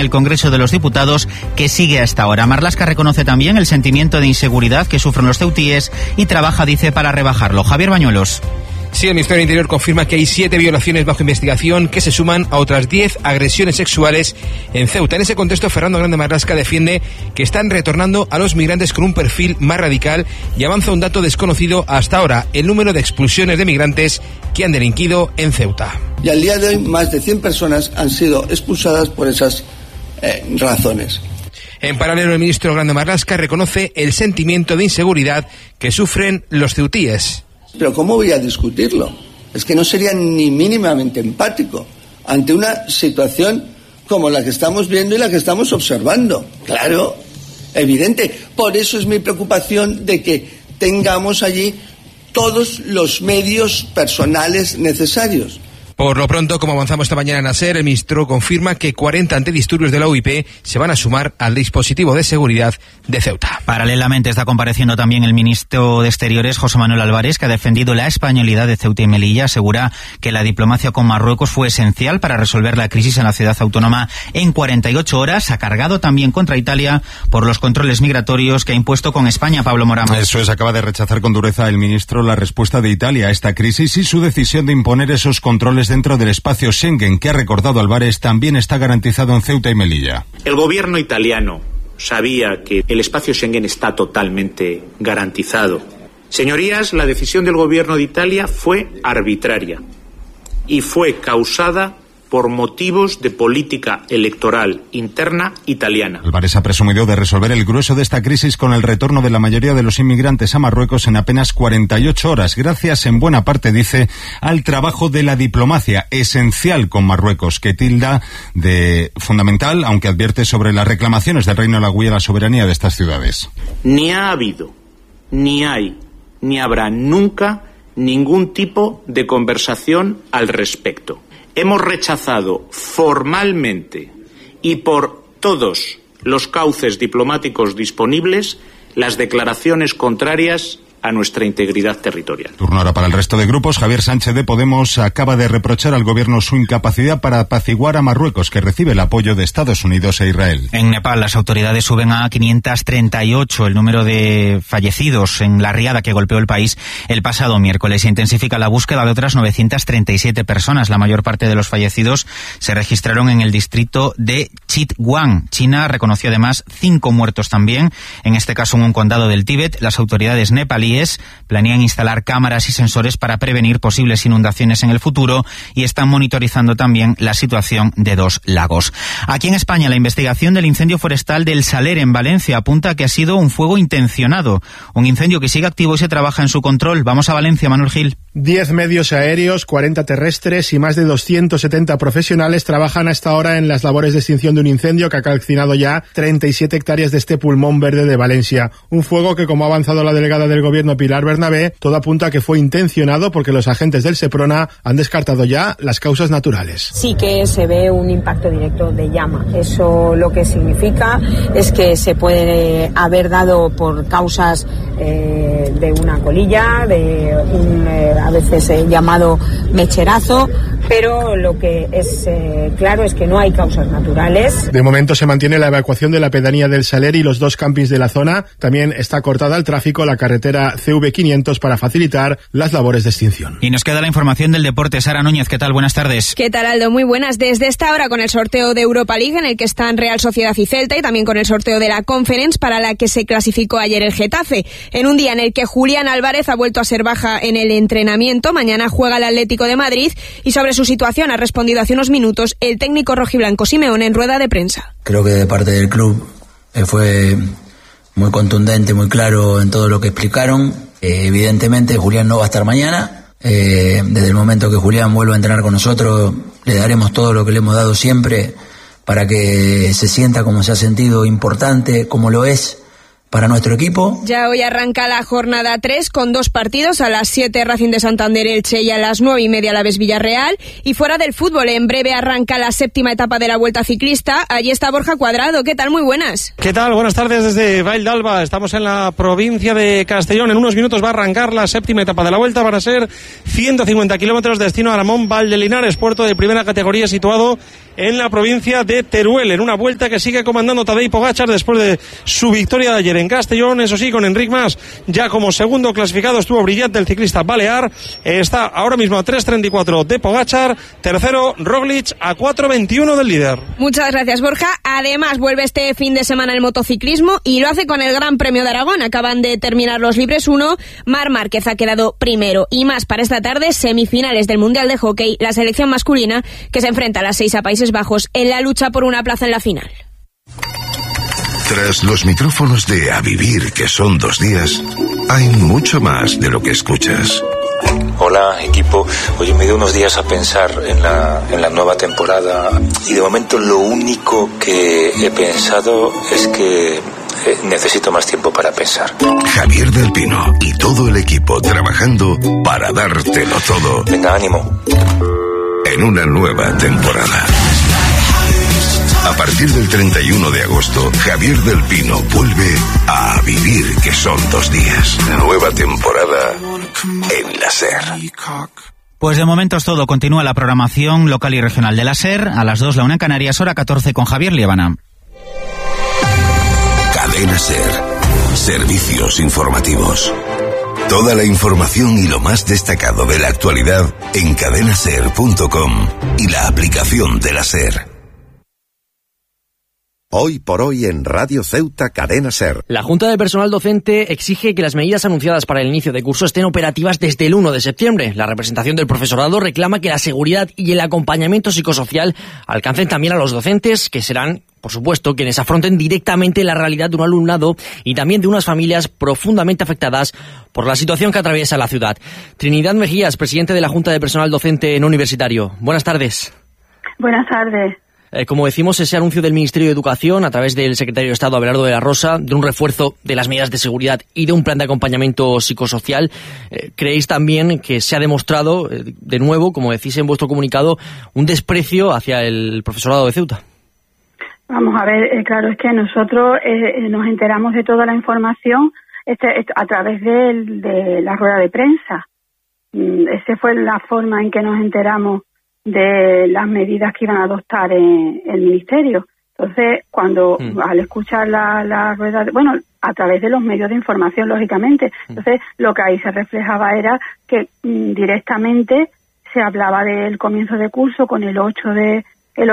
el Congreso de los Diputados, que sigue hasta ahora. Marlaska reconoce también el sentimiento de inseguridad que sufren los ceutíes y trabaja, dice, para rebajarlo. Javier Bañuelos. Sí, el Ministerio del Interior confirma que hay 7 violaciones bajo investigación que se suman a otras 10 agresiones sexuales en Ceuta. En ese contexto, Fernando Grande Marlaska defiende que están retornando a los migrantes con un perfil más radical y avanza un dato desconocido hasta ahora: el número de expulsiones de migrantes que han delinquido en Ceuta. Y al día de hoy, más de 100 personas han sido expulsadas por esas razones. En paralelo, el ministro Grande Marlaska reconoce el sentimiento de inseguridad que sufren los ceutíes. Pero ¿cómo voy a discutirlo? Es que no sería ni mínimamente empático ante una situación como la que estamos viendo y la que estamos observando. Claro, evidente. Por eso es mi preocupación de que tengamos allí todos los medios personales necesarios. Por lo pronto, como avanzamos esta mañana en ASER, el ministro confirma que 40 antidisturbios de la OIP se van a sumar al dispositivo de seguridad de Ceuta. Paralelamente está compareciendo también el ministro de Exteriores, José Manuel Álvarez, que ha defendido la españolidad de Ceuta y Melilla. Asegura que la diplomacia con Marruecos fue esencial para resolver la crisis en la ciudad autónoma en 48 horas. Ha cargado también contra Italia por los controles migratorios que ha impuesto con España. Pablo Moramos. Eso es, acaba de rechazar con dureza el ministro la respuesta de Italia a esta crisis y su decisión de imponer esos controles dentro del espacio Schengen, que ha recordado Álvarez también está garantizado en Ceuta y Melilla. El gobierno italiano sabía que el espacio Schengen está totalmente garantizado. Señorías, la decisión del gobierno de Italia fue arbitraria y fue causada por motivos de política electoral interna italiana. Álvarez ha presumido de resolver el grueso de esta crisis con el retorno de la mayoría de los inmigrantes a Marruecos en apenas 48 horas, gracias en buena parte, dice, al trabajo de la diplomacia, esencial con Marruecos, que tilda de fundamental, aunque advierte sobre las reclamaciones del Reino de la Huella a la soberanía de estas ciudades. Ni ha habido, ni hay, ni habrá nunca ningún tipo de conversación al respecto. Hemos rechazado formalmente y por todos los cauces diplomáticos disponibles las declaraciones contrarias a nuestra integridad territorial. Turno ahora para el resto de grupos. Javier Sánchez de Podemos acaba de reprochar al gobierno su incapacidad para apaciguar a Marruecos, que recibe el apoyo de Estados Unidos e Israel. En Nepal, las autoridades suben a 538 el número de fallecidos en la riada que golpeó el país el pasado miércoles. Se intensifica la búsqueda de otras 937 personas. La mayor parte de los fallecidos se registraron en el distrito de Chitwan. China reconoció además 5 muertos también, en este caso en un condado del Tíbet. Las autoridades nepalíes planean instalar cámaras y sensores para prevenir posibles inundaciones en el futuro y están monitorizando también la situación de 2 lagos. Aquí en España, la investigación del incendio forestal del Saler en Valencia apunta a que ha sido un fuego intencionado, un incendio que sigue activo y se trabaja en su control. Vamos a Valencia, Manuel Gil. 10 medios aéreos, 40 terrestres y más de 270 profesionales trabajan hasta ahora en las labores de extinción de un incendio que ha calcinado ya 37 hectáreas de este pulmón verde de Valencia. Un fuego que, como ha avanzado la delegada del Gobierno Pilar Bernabé, todo apunta a que fue intencionado porque los agentes del Seprona han descartado ya las causas naturales. Sí que se ve un impacto directo de llama. Eso lo que significa es que se puede haber dado por causas de una colilla, de un a veces llamado mecherazo, pero lo que es claro es que no hay causas naturales. De momento se mantiene la evacuación de la pedanía del Saler y los 2 campings de la zona. También está cortada al tráfico la carretera CV500 para facilitar las labores de extinción. Y nos queda la información del deporte. Sara Núñez, ¿qué tal? Buenas tardes. ¿Qué tal, Aldo? Muy buenas. Desde esta hora con el sorteo de Europa League, en el que están Real Sociedad y Celta, y también con el sorteo de la Conference, para la que se clasificó ayer el Getafe. En un día en el que Julián Álvarez ha vuelto a ser baja en el entrenamiento, mañana juega el Atlético de Madrid, y sobre su situación ha respondido hace unos minutos el técnico rojiblanco Simeone en rueda de prensa. Creo que de parte del club fue muy contundente, muy claro en todo lo que explicaron. Evidentemente Julián no va a estar mañana. Desde el momento que Julián vuelva a entrenar con nosotros, le daremos todo lo que le hemos dado siempre para que se sienta como se ha sentido, importante, como lo es, para nuestro equipo. Ya hoy arranca la jornada 3 con 2 partidos, a las 7 Racing de Santander Elche y a las 9:30 Alavés Villarreal. Y fuera del fútbol, en breve arranca la 7ª etapa de la Vuelta Ciclista. Allí está Borja Cuadrado. ¿Qué tal? Muy buenas. ¿Qué tal? Buenas tardes desde Vall d'Alba. Estamos en la provincia de Castellón. En unos minutos va a arrancar la 7ª etapa de la Vuelta. Van a ser 150 kilómetros destino a Aramón Valdelinares, puerto de primera categoría situado en la provincia de Teruel, en una Vuelta que sigue comandando Tadej Pogačar después de su victoria de ayer en Castellón. Eso sí, con Enric Mas ya como segundo clasificado. Estuvo brillante el ciclista balear. Está ahora mismo a 3:34 de Pogačar. Tercero Roglic, a 4:21 del líder. Muchas gracias, Borja. Además, vuelve este fin de semana el motociclismo y lo hace con el Gran Premio de Aragón. Acaban de terminar los Libres 1. Marc Márquez ha quedado primero. Y más para esta tarde, semifinales del Mundial de Hockey, la selección masculina que se enfrenta a las 6 a Países Bajos en la lucha por una plaza en la final. Tras los micrófonos de A Vivir, que son 2 días, hay mucho más de lo que escuchas. Hola, equipo. Oye, me dio unos días a pensar en la nueva temporada y de momento lo único que he pensado es que necesito más tiempo para pensar. Javier del Pino y todo el equipo trabajando para dártelo todo. Venga, ánimo. En una nueva temporada. A partir del 31 de agosto, Javier del Pino vuelve a Vivir, que son 2 días. Nueva temporada en la SER. Pues de momento es todo. Continúa la programación local y regional de la SER. A las 2, la 1 en Canarias, hora 14 con Javier Liébana. Cadena SER. Servicios informativos. Toda la información y lo más destacado de la actualidad en cadenaser.com y la aplicación de la SER. Hoy por hoy en Radio Ceuta Cadena SER. La Junta de Personal Docente exige que las medidas anunciadas para el inicio de curso estén operativas desde el 1 de septiembre. La representación del profesorado reclama que la seguridad y el acompañamiento psicosocial alcancen también a los docentes, que serán, por supuesto, quienes afronten directamente la realidad de un alumnado y también de unas familias profundamente afectadas por la situación que atraviesa la ciudad. Trinidad Mejías, presidente de la Junta de Personal Docente no Universitario. Buenas tardes. Buenas tardes. Como decimos, ese anuncio del Ministerio de Educación, a través del secretario de Estado, Abelardo de la Rosa, de un refuerzo de las medidas de seguridad y de un plan de acompañamiento psicosocial, ¿creéis también que se ha demostrado, de nuevo, como decís en vuestro comunicado, un desprecio hacia el profesorado de Ceuta? Vamos a ver, claro, es que nosotros nos enteramos de toda la información a través de la rueda de prensa. Esa fue la forma en que nos enteramos de las medidas que iban a adoptar el Ministerio. Entonces, al escuchar la rueda, a través de los medios de información, lógicamente, entonces lo que ahí se reflejaba era que directamente se hablaba del comienzo de curso con el 8 de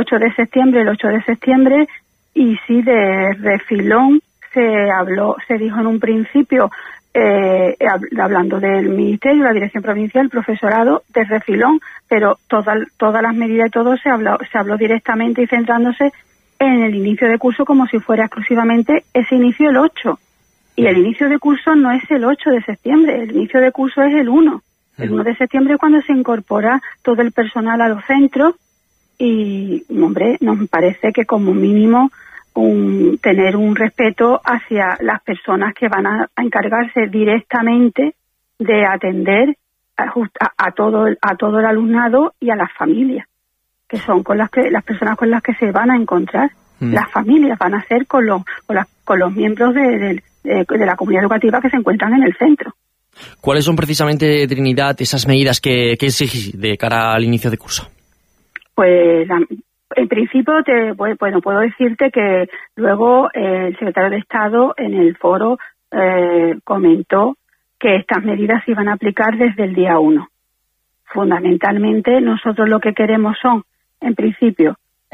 septiembre, y sí, de refilón se dijo en un principio, hablando del Ministerio, la Dirección Provincial, el profesorado, de refilón, pero todas las medidas y todo se habló directamente y centrándose en el inicio de curso como si fuera exclusivamente ese inicio el 8. Y el inicio de curso no es el 8 de septiembre, el inicio de curso es el 1. El 1 de septiembre es cuando se incorpora todo el personal a los centros y, hombre, nos parece que como mínimo tener un respeto hacia las personas que van a encargarse directamente de atender a todo el alumnado y a las familias, que son las personas con las que se van a encontrar. Las familias van a ser con los miembros de la comunidad educativa que se encuentran en el centro. ¿Cuáles son precisamente, Trinidad, esas medidas que exigís de cara al inicio de curso? Pues en principio puedo decirte que luego el secretario de Estado en el foro comentó que estas medidas se iban a aplicar desde el día 1. Fundamentalmente nosotros lo que queremos son, en principio,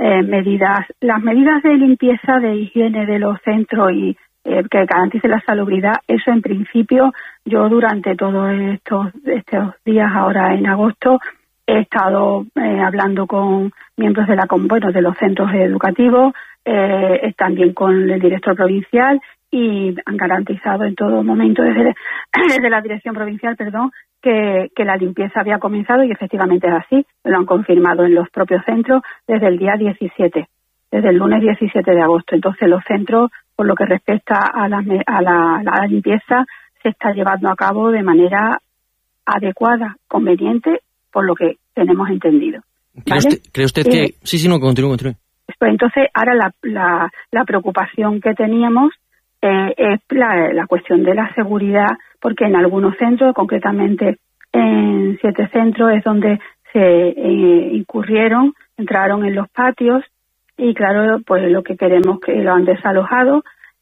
las medidas de limpieza, de higiene de los centros y que garantice la salubridad. Eso en principio yo durante todos estos días ahora en agosto he estado hablando con miembros de los centros educativos, también con el director provincial, y han garantizado en todo momento desde la dirección provincial, que la limpieza había comenzado, y efectivamente es así. Lo han confirmado en los propios centros desde el día 17, desde el lunes 17 de agosto. Entonces los centros por lo que respecta a la limpieza, se está llevando a cabo de manera adecuada, conveniente, por lo que tenemos entendido. ¿Vale? ¿Cree usted que...? Sí, no, continúe. Pues entonces, ahora la preocupación que teníamos es la cuestión de la seguridad, porque en algunos centros, concretamente en 7 centros, es donde se entraron en los patios, y claro, pues lo que queremos que lo han desalojado.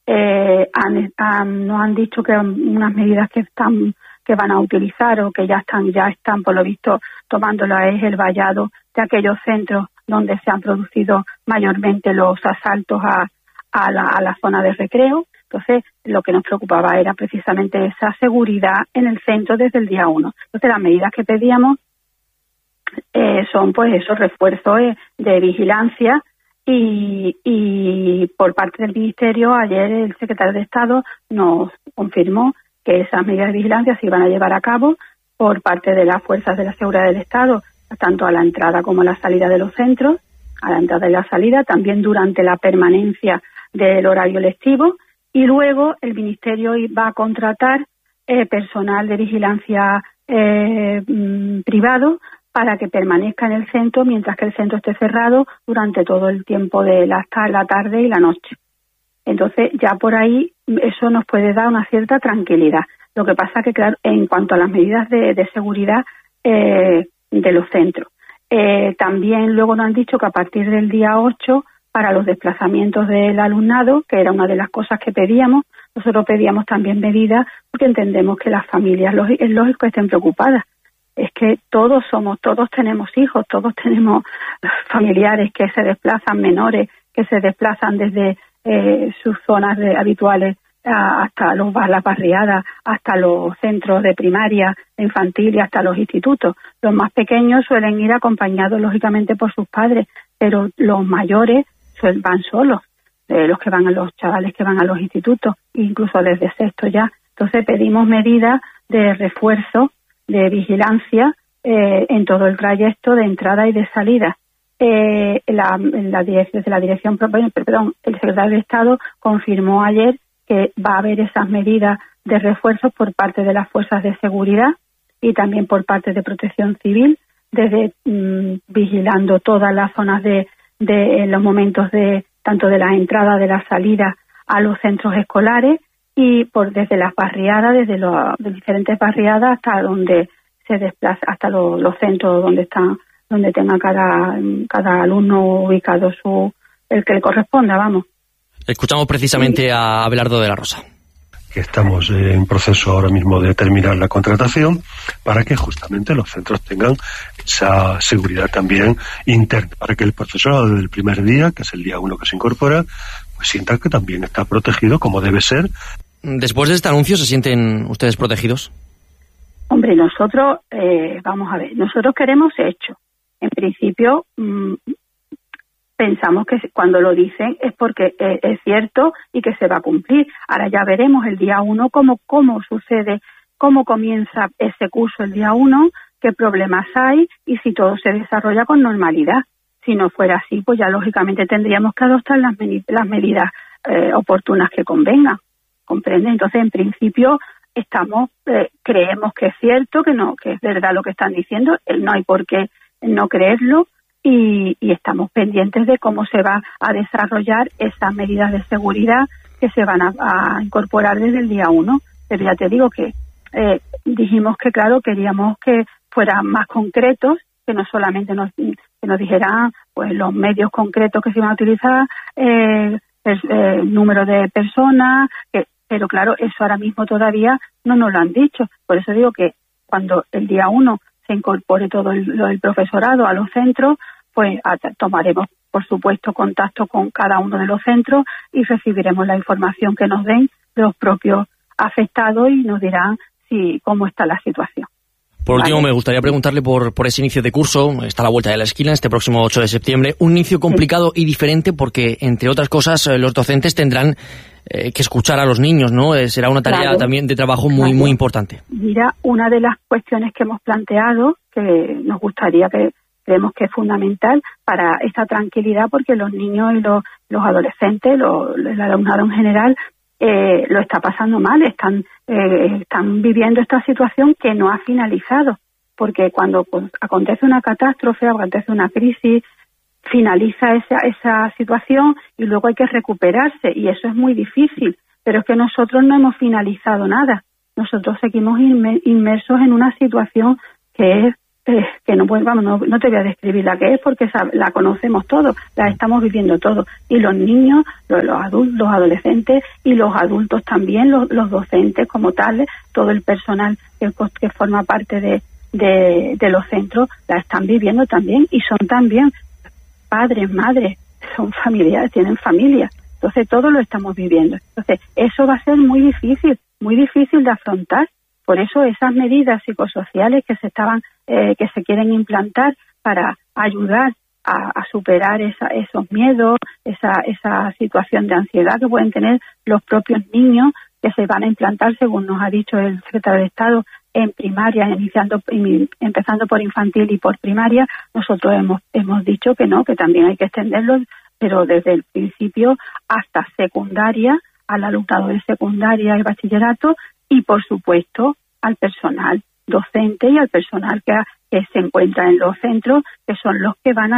Nos han dicho que unas medidas que van a utilizar o que ya están por lo visto tomándola es el vallado de aquellos centros donde se han producido mayormente los asaltos a la zona de recreo. Entonces, lo que nos preocupaba era precisamente esa seguridad en el centro desde el día 1. Entonces, las medidas que pedíamos son pues esos refuerzos de vigilancia, y por parte del Ministerio, ayer el secretario de Estado nos confirmó que esas medidas de vigilancia se iban a llevar a cabo por parte de las fuerzas de la seguridad del Estado, tanto a la entrada como a la salida de los centros, a la entrada y la salida, también durante la permanencia del horario lectivo, y luego el Ministerio va a contratar personal de vigilancia privado para que permanezca en el centro mientras que el centro esté cerrado durante todo el tiempo de la tarde y la noche. Entonces, ya por ahí eso nos puede dar una cierta tranquilidad. Lo que pasa que, claro, en cuanto a las medidas de seguridad de los centros, también luego nos han dicho que a partir del día 8, para los desplazamientos del alumnado, que era una de las cosas que pedíamos, nosotros pedíamos también medidas porque entendemos que las familias es lógico que estén preocupadas. Es que todos tenemos hijos, todos tenemos familiares que se desplazan, menores que se desplazan desde sus zonas habituales hasta las barriadas, hasta los centros de primaria, de infantil y hasta los institutos. Los más pequeños suelen ir acompañados, lógicamente, por sus padres, pero los mayores van solos, los chavales que van a los institutos, incluso desde sexto ya. Entonces pedimos medidas de refuerzo, de vigilancia en todo el trayecto de entrada y de salida. Desde la dirección, el secretario de Estado confirmó ayer que va a haber esas medidas de refuerzo por parte de las fuerzas de seguridad y también por parte de Protección Civil, desde vigilando todas las zonas de los momentos tanto de la entrada, de la salida a los centros escolares, y desde las barriadas, de diferentes barriadas hasta donde se desplaza, hasta los centros donde tenga cada alumno ubicado el que le corresponda, vamos. Escuchamos precisamente a Abelardo de la Rosa. Que estamos en proceso ahora mismo de terminar la contratación para que justamente los centros tengan esa seguridad también interna, para que el profesorado desde el primer día, que es el día 1 que se incorpora, pues sienta que también está protegido como debe ser. Después de este anuncio, ¿se sienten ustedes protegidos? Hombre, nosotros, vamos a ver, nosotros queremos hecho. En principio, pensamos que cuando lo dicen es porque es cierto y que se va a cumplir. Ahora ya veremos el día 1 cómo sucede, cómo comienza ese curso el día 1, qué problemas hay y si todo se desarrolla con normalidad. Si no fuera así, pues ya lógicamente tendríamos que adoptar las medidas oportunas que convengan. ¿Comprende? Entonces, en principio, creemos que es cierto, que es verdad lo que están diciendo, no hay por qué no creerlo, y estamos pendientes de cómo se va a desarrollar esas medidas de seguridad que se van a incorporar desde el día 1. Pero ya te digo que dijimos que, claro, queríamos que fueran más concretos, que no solamente que nos dijeran pues los medios concretos que se iban a utilizar, número de personas, pero claro, eso ahora mismo todavía no nos lo han dicho. Por eso digo que cuando el día 1 se incorpore todo el profesorado a los centros, pues tomaremos, por supuesto, contacto con cada uno de los centros y recibiremos la información que nos den los propios afectados y nos dirán cómo está la situación. Por último, me gustaría preguntarle por ese inicio de curso. Está a la vuelta de la esquina, este próximo 8 de septiembre. Un inicio complicado y diferente porque, entre otras cosas, los docentes tendrán que escuchar a los niños, ¿no? Será una tarea también de trabajo muy, muy importante. Mira, una de las cuestiones que hemos planteado, que nos gustaría que creemos que es fundamental para esta tranquilidad, porque los niños y los adolescentes, el alumnado en general, lo está pasando mal, están viviendo esta situación que no ha finalizado, porque cuando acontece una catástrofe, acontece una crisis, finaliza esa situación y luego hay que recuperarse, y eso es muy difícil, pero es que nosotros no hemos finalizado nada, nosotros seguimos inmersos en una situación que es que no te voy a describir la que es, porque la conocemos todos, la estamos viviendo todos, y los niños, los adultos, los adolescentes y los adultos también, los docentes como tales, todo el personal que forma parte de los centros, la están viviendo también, y son también padres, madres, son familiares, tienen familia, entonces todo lo estamos viviendo. Entonces eso va a ser muy difícil de afrontar. Por eso esas medidas psicosociales que se quieren implantar para ayudar a superar esos miedos, esa situación de ansiedad que pueden tener los propios niños, que se van a implantar, según nos ha dicho el secretario de Estado, en primaria, empezando por infantil y por primaria. Nosotros hemos dicho que no, que también hay que extenderlos, pero desde el principio hasta secundaria, al alumnado de secundaria y bachillerato, y por supuesto al personal docente y al personal que se encuentra en los centros, que son los que van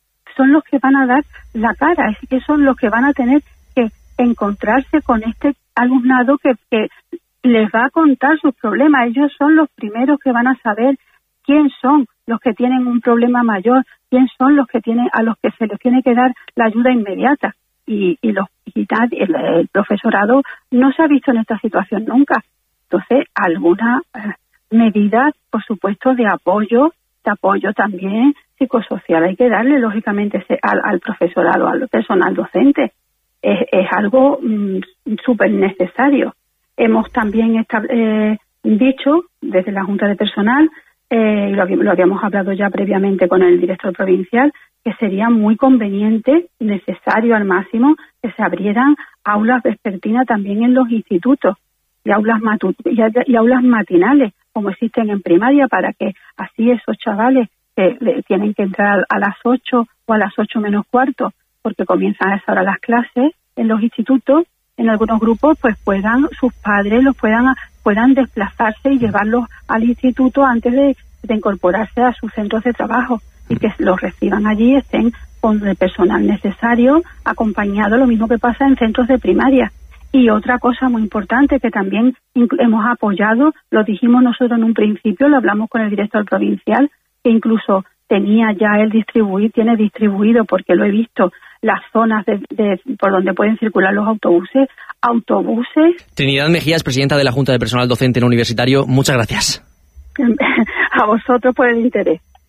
a dar la cara, es que son los que van a tener que encontrarse con este alumnado que les va a contar sus problemas. Ellos son los primeros que van a saber quién son los que tienen un problema mayor, quién son los que a los que se les tiene que dar la ayuda inmediata, y el profesorado no se ha visto en esta situación nunca. Entonces, alguna medida, por supuesto, de apoyo también psicosocial hay que darle, lógicamente, al profesorado, al personal docente. Es algo súper necesario. Hemos también dicho desde la Junta de Personal, y lo habíamos hablado ya previamente con el director provincial, que sería muy conveniente, necesario al máximo, que se abrieran aulas vespertinas también en los institutos, y aulas matinales, como existen en primaria, para que así esos chavales que tienen que entrar a las 8 o a las 8 menos cuarto, porque comienzan a esa hora las clases en los institutos, en algunos grupos, pues sus padres puedan desplazarse y llevarlos al instituto antes de incorporarse a sus centros de trabajo, y que los reciban allí, estén con el personal necesario, acompañado, lo mismo que pasa en centros de primaria. Y otra cosa muy importante que también hemos apoyado, lo dijimos nosotros en un principio, lo hablamos con el director provincial, que incluso tiene distribuido, porque lo he visto, las zonas por donde pueden circular los autobuses. Trinidad Mejías, presidenta de la Junta de Personal Docente no Universitario, muchas gracias. A vosotros por el interés.